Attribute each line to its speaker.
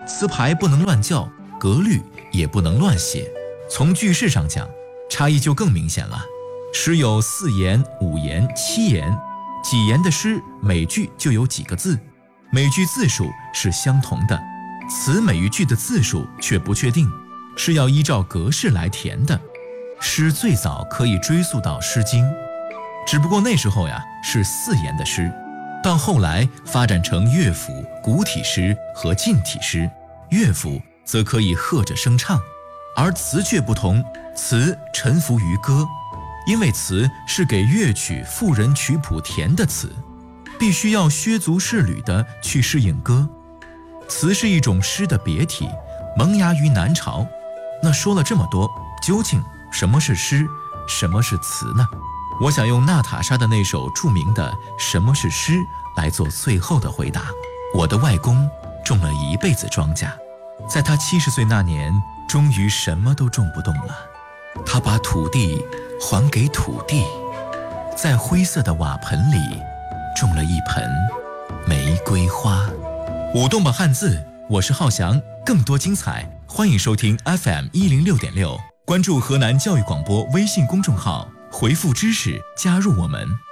Speaker 1: 词牌不能乱叫，格律也不能乱写。从句式上讲，差异就更明显了。诗有4言、5言、7言，几言的诗每句就有几个字，每句字数是相同的，词每一句的字数却不确定，是要依照格式来填的。诗最早可以追溯到《诗经》，只不过那时候呀是4言的诗，到后来发展成乐府、古体诗和近体诗，乐府则可以和着声唱，而词却不同，词臣服于歌，因为词是给乐曲赋人曲谱填的词，必须要削足适履地去适应歌。词是一种诗的别体，萌芽于南朝。那说了这么多，究竟什么是诗，什么是词呢？我想用娜塔莎的那首著名的《什么是诗》来做最后的回答。我的外公种了一辈子庄稼，在他70岁那年，终于什么都种不动了。他把土地还给土地，在灰色的瓦盆里种了一盆玫瑰花。舞动吧汉字，我是浩翔，更多精彩欢迎收听 FM106.6，关注河南教育广播微信公众号，回复知识加入我们。